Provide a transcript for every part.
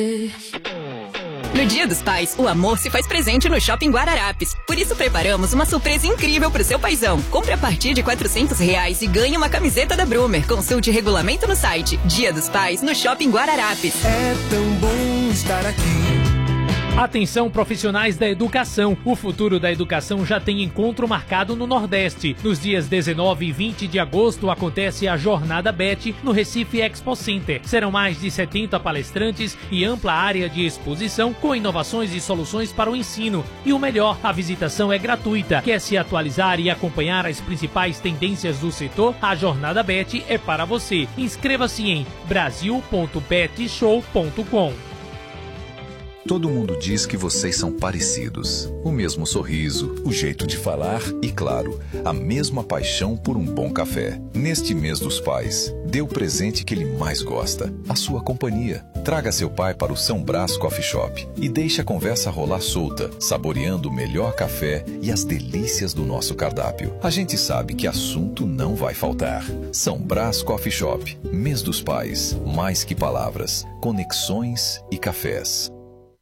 No Dia dos Pais, o amor se faz presente no Shopping Guararapes. Por isso preparamos uma surpresa incrível pro seu paizão. Compre a partir de R$400 e ganhe uma camiseta da Brumer. Consulte regulamento no site. Dia dos Pais no Shopping Guararapes. É tão bom estar aqui. Atenção, profissionais da educação. O futuro da educação já tem encontro marcado no Nordeste. Nos dias 19 e 20 de agosto acontece a Jornada BET no Recife Expo Center. Serão mais de 70 palestrantes e ampla área de exposição com inovações e soluções para o ensino. E o melhor, a visitação é gratuita. Quer se atualizar e acompanhar as principais tendências do setor? A Jornada BET é para você. Inscreva-se em brasil.betshow.com. Todo mundo diz que vocês são parecidos. O mesmo sorriso, o jeito de falar e, claro, a mesma paixão por um bom café. Neste mês dos pais, dê o presente que ele mais gosta, a sua companhia. Traga seu pai para o São Brás Coffee Shop e deixe a conversa rolar solta, saboreando o melhor café e as delícias do nosso cardápio. A gente sabe que assunto não vai faltar. São Brás Coffee Shop, mês dos pais. Mais que palavras, conexões e cafés.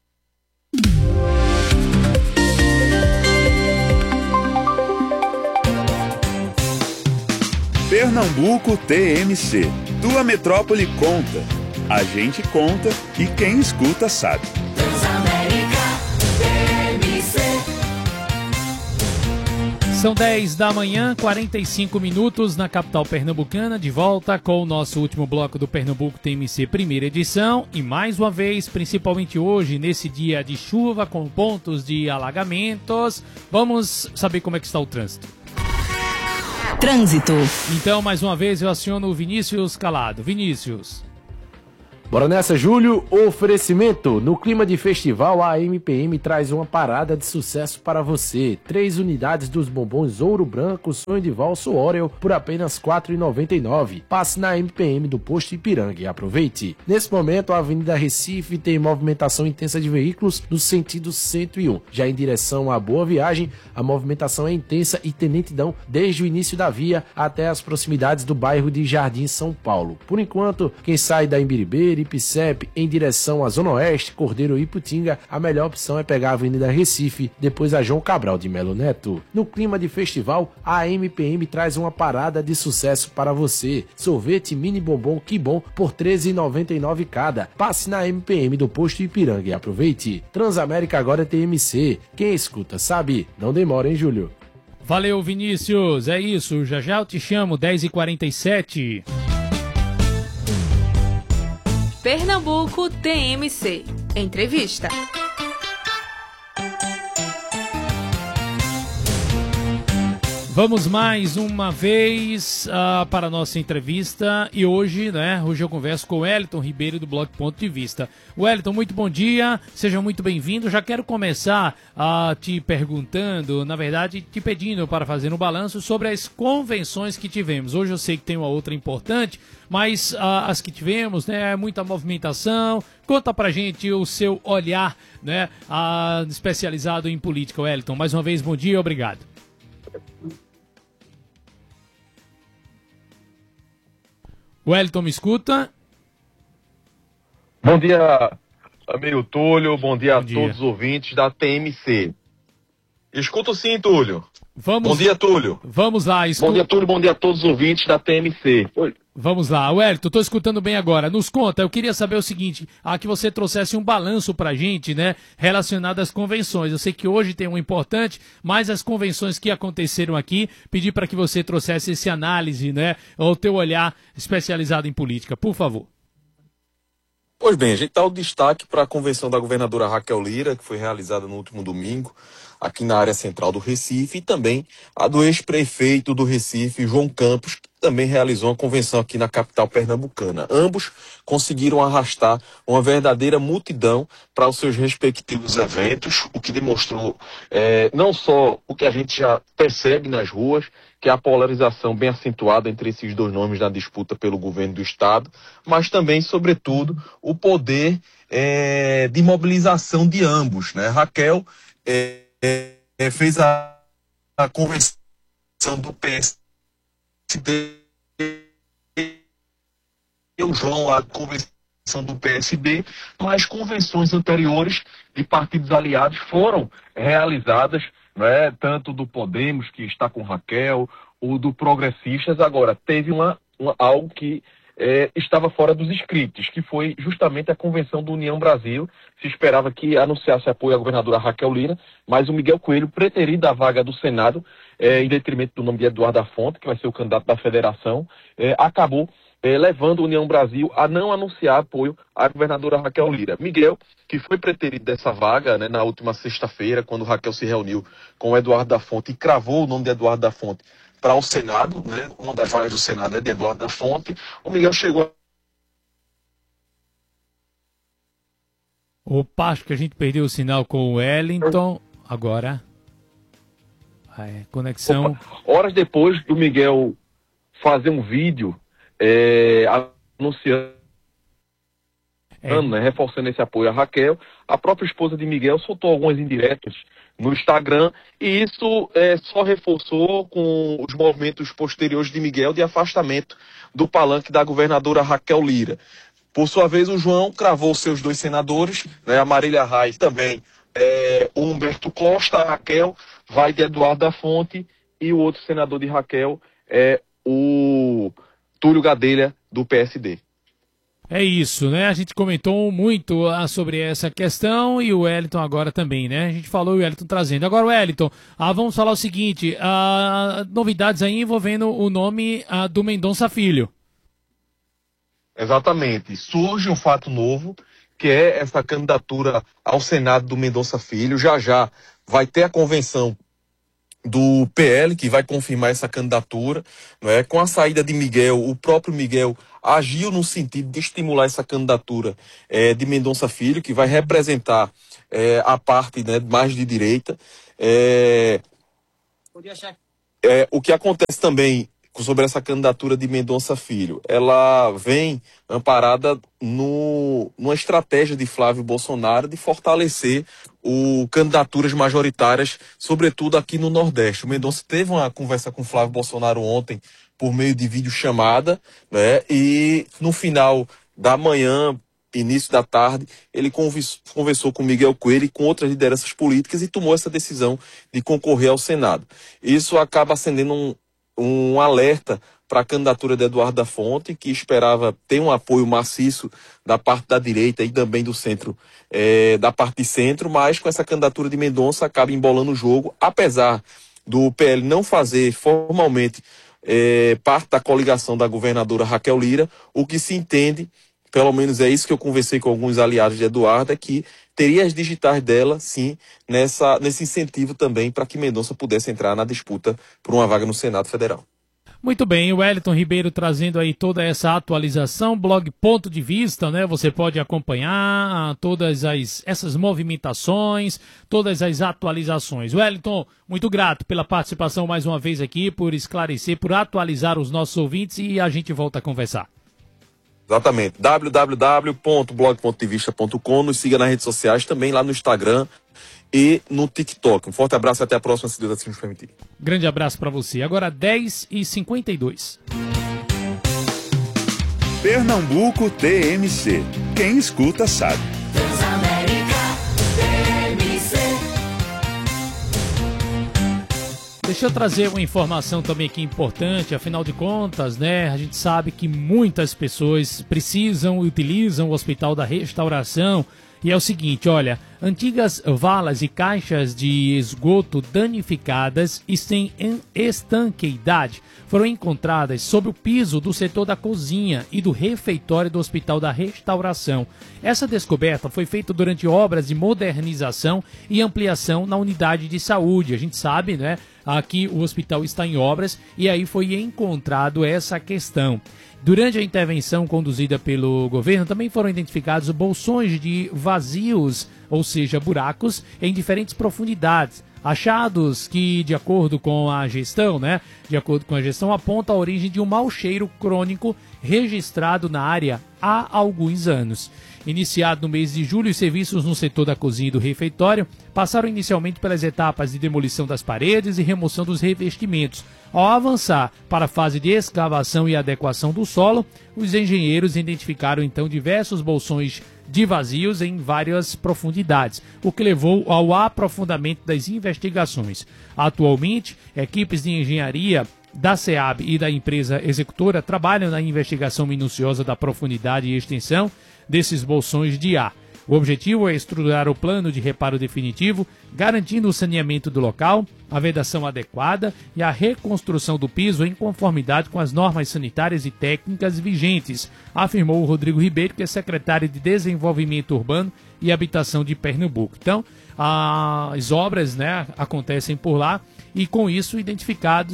Pernambuco TMC. Tua metrópole conta. A gente conta e quem escuta sabe. Transamérica TMC. São 10 da manhã, 45 minutos na capital pernambucana, de volta com o nosso último bloco do Pernambuco TMC primeira edição. E mais uma vez, principalmente hoje, nesse dia de chuva com pontos de alagamentos, vamos saber como é que está o trânsito. Trânsito. Então, mais uma vez, eu aciono o Vinícius Calado. Vinícius. Bora nessa, Júlio. Oferecimento. No clima de festival, a MPM traz uma parada de sucesso para você. 3 unidades dos bombons Ouro Branco, Sonho de Valso Oreo por apenas R$ 4,99. Passe na MPM do Posto Ipiranga e aproveite. Nesse momento, a Avenida Recife tem movimentação intensa de veículos no sentido 101. Já em direção à Boa Viagem, a movimentação é intensa e tem lentidão desde o início da via até as proximidades do bairro de Jardim São Paulo. Por enquanto, quem sai da Imbiribeira, Ipicep, em direção à Zona Oeste, Cordeiro e Iputinga, a melhor opção é pegar a Avenida Recife, depois a João Cabral de Melo Neto. No clima de festival, a MPM traz uma parada de sucesso para você. Sorvete mini bombom Que Bom por R$ 13,99 cada. Passe na MPM do Posto Ipiranga e aproveite. Transamérica agora é TMC. Quem escuta sabe. Não demora, hein, Júlio? Valeu, Vinícius. É isso. Já já eu te chamo, 10h47. Pernambuco TMC. Entrevista. Vamos mais uma vez para a nossa entrevista e hoje eu converso com o Wellington Ribeiro do blog Ponto de Vista. Wellington, muito bom dia, seja muito bem-vindo. Já quero começar te perguntando, na verdade, te pedindo para fazer um balanço sobre as convenções que tivemos. Hoje eu sei que tem uma outra importante, mas as que tivemos, muita movimentação. Conta pra gente o seu olhar, especializado em política, Wellington. Mais uma vez, bom dia e obrigado. Wellington, me escuta? Bom dia, amigo Túlio. Bom dia a todos os ouvintes da TMC. Escuto sim, Túlio. Bom dia, Túlio. Vamos lá. Bom dia, Túlio. Bom dia a todos os ouvintes da TMC. Oi. Vamos lá. Wellington, estou escutando bem agora. Nos conta, eu queria saber o seguinte, que você trouxesse um balanço pra gente, relacionado às convenções. Eu sei que hoje tem um importante, mas as convenções que aconteceram aqui, pedi para que você trouxesse esse análise, o teu olhar especializado em política, por favor. Pois bem, a gente dá o destaque para a convenção da governadora Raquel Lira, que foi realizada no último domingo, aqui na área central do Recife, e também a do ex-prefeito do Recife, João Campos, que também realizou uma convenção aqui na capital pernambucana. Ambos conseguiram arrastar uma verdadeira multidão para os seus respectivos eventos, o que demonstrou não só o que a gente já percebe nas ruas, que é a polarização bem acentuada entre esses dois nomes na disputa pelo governo do Estado, mas também, sobretudo, o poder de mobilização de ambos. Raquel fez a convenção do PSD e o João a convenção do PSB, mas convenções anteriores de partidos aliados foram realizadas, né, tanto do Podemos, que está com Raquel, o do Progressistas. Agora, teve algo que estava fora dos scripts, que foi justamente a convenção do União Brasil. Se esperava que anunciasse apoio à governadora Raquel Lira, mas o Miguel Coelho, preterido da vaga do Senado, em detrimento do nome de Eduardo da Fonte, que vai ser o candidato da federação, acabou levando a União Brasil a não anunciar apoio à governadora Raquel Lira. Miguel, que foi preterido dessa vaga, né, na última sexta-feira, quando Raquel se reuniu com o Eduardo da Fonte e cravou o nome de Eduardo da Fonte para o Senado, né, uma das vagas do Senado é de Eduardo da Fonte, o Miguel chegou... Opa, acho que a gente perdeu o sinal com o Wellington. Agora... conexão... Horas depois do Miguel fazer um vídeo anunciando, né, reforçando esse apoio a Raquel, a própria esposa de Miguel soltou algumas indiretas no Instagram, e isso só reforçou com os movimentos posteriores de Miguel de afastamento do palanque da governadora Raquel Lira. Por sua vez, o João cravou seus 2 senadores, né, a Marília Reis também, o Humberto Costa. A Raquel vai de Eduardo da Fonte, e o outro senador de Raquel é o Túlio Gadelha, do PSD. É isso, né? A gente comentou muito sobre essa questão e o Wellington agora também, né? A gente falou e o Wellington trazendo. Agora, Wellington, vamos falar o seguinte, novidades aí envolvendo o nome do Mendonça Filho. Exatamente. Surge um fato novo, que é essa candidatura ao Senado do Mendonça Filho. Já vai ter a convenção do PL, que vai confirmar essa candidatura, né? Com a saída de Miguel, o próprio Miguel agiu no sentido de estimular essa candidatura de Mendonça Filho, que vai representar a parte, né, mais de direita. O que acontece também sobre essa candidatura de Mendonça Filho, ela vem amparada numa estratégia de Flávio Bolsonaro de fortalecer candidaturas majoritárias, sobretudo aqui no Nordeste. O Mendonça teve uma conversa com Flávio Bolsonaro ontem por meio de videochamada, né? E no final da manhã, início da tarde, ele conversou com Miguel Coelho e com outras lideranças políticas e tomou essa decisão de concorrer ao Senado. Isso acaba acendendo um alerta para a candidatura de Eduardo da Fonte, que esperava ter um apoio maciço da parte da direita e também do centro, da parte de centro, mas com essa candidatura de Mendonça acaba embolando o jogo, apesar do PL não fazer formalmente parte da coligação da governadora Raquel Lira. O que se entende, pelo menos é isso que eu conversei com alguns aliados de Eduardo, é que teria as digitais dela, sim, nesse incentivo também para que Mendonça pudesse entrar na disputa por uma vaga no Senado Federal. Muito bem, o Wellington Ribeiro trazendo aí toda essa atualização, blog Ponto de Vista, né? Você pode acompanhar todas essas movimentações, todas as atualizações. Wellington, muito grato pela participação mais uma vez aqui, por esclarecer, por atualizar os nossos ouvintes, e a gente volta a conversar. Exatamente, www.blog.devista.com, nos siga nas redes sociais, também lá no Instagram e no TikTok. Um forte abraço e até a próxima, se Deus assim nos permitir. Grande abraço para você. Agora 10h52. Pernambuco TMC. Quem escuta sabe. Deixa eu trazer uma informação também aqui importante, afinal de contas, né, a gente sabe que muitas pessoas precisam e utilizam o Hospital da Restauração, e é o seguinte, olha, antigas valas e caixas de esgoto danificadas e sem estanqueidade foram encontradas sob o piso do setor da cozinha e do refeitório do Hospital da Restauração. Essa descoberta foi feita durante obras de modernização e ampliação na unidade de saúde. A gente sabe, né, aqui o hospital está em obras e aí foi encontrado essa questão. Durante a intervenção conduzida pelo governo, também foram identificados bolsões de vazios, ou seja, buracos, em diferentes profundidades. Achados que, de acordo com a gestão, aponta a origem de um mau cheiro crônico registrado na área há alguns anos. Iniciado no mês de julho, os serviços no setor da cozinha e do refeitório passaram inicialmente pelas etapas de demolição das paredes e remoção dos revestimentos. Ao avançar para a fase de escavação e adequação do solo, os engenheiros identificaram então diversos bolsões de vazios em várias profundidades, o que levou ao aprofundamento das investigações. Atualmente, equipes de engenharia da SEAB e da empresa executora trabalham na investigação minuciosa da profundidade e extensão desses bolsões de ar. O objetivo é estruturar o plano de reparo definitivo, garantindo o saneamento do local, a vedação adequada e a reconstrução do piso em conformidade com as normas sanitárias e técnicas vigentes, afirmou o Rodrigo Ribeiro, que é secretário de Desenvolvimento Urbano e Habitação de Pernambuco. Então, as obras, né, acontecem por lá e com isso identificado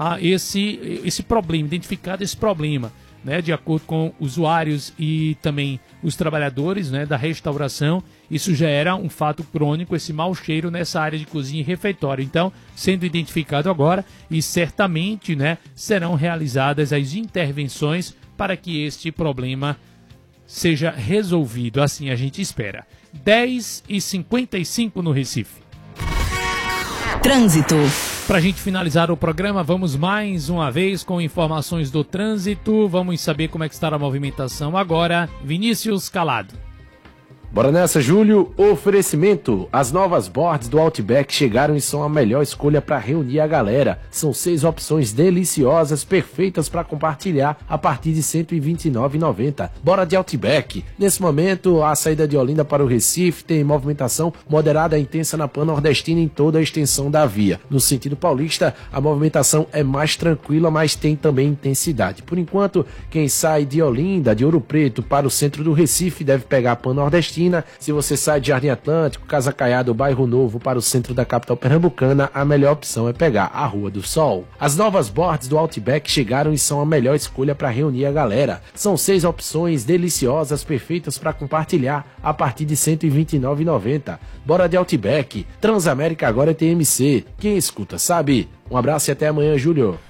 esse problema, né, de acordo com usuários e também os trabalhadores, né, da restauração, isso já era um fato crônico, esse mau cheiro nessa área de cozinha e refeitório. Então, sendo identificado agora, e certamente, né, serão realizadas as intervenções para que este problema seja resolvido, assim a gente espera. 10h55 no Recife. Trânsito. Para a gente finalizar o programa, vamos mais uma vez com informações do trânsito. Vamos saber como é que está a movimentação agora. Vinícius Calado. Bora nessa, Júlio. Oferecimento. As novas boards do Outback chegaram e são a melhor escolha para reunir a galera. São 6 opções deliciosas, perfeitas para compartilhar a partir de R$ 129,90. Bora de Outback. Nesse momento, a saída de Olinda para o Recife tem movimentação moderada e intensa na Pan-Nordestina em toda a extensão da via. No sentido paulista, a movimentação é mais tranquila, mas tem também intensidade. Por enquanto, quem sai de Olinda, de Ouro Preto, para o centro do Recife deve pegar a Pan-Nordestina. Se você sai de Jardim Atlântico, Casa Caiada ou Bairro Novo para o centro da capital pernambucana, a melhor opção é pegar a Rua do Sol. As novas boards do Outback chegaram e são a melhor escolha para reunir a galera. São 6 opções deliciosas, perfeitas para compartilhar a partir de R$ 129,90. Bora de Outback. Transamérica agora é TMC. Quem escuta sabe. Um abraço e até amanhã, Júlio.